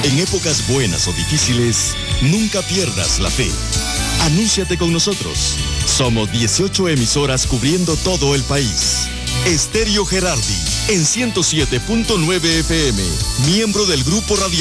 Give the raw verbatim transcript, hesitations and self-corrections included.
En épocas buenas o difíciles, nunca pierdas la fe. Anúnciate con nosotros. Somos dieciocho emisoras cubriendo todo el país. Estéreo Gerardi, en ciento siete punto nueve F M, miembro del Grupo Radial